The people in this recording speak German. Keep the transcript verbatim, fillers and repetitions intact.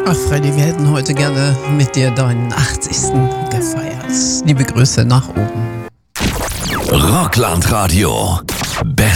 Ach Freddy, wir hätten heute gerne mit dir deinen achtzigsten gefeiert. Liebe Grüße nach oben. Rockland Radio. Best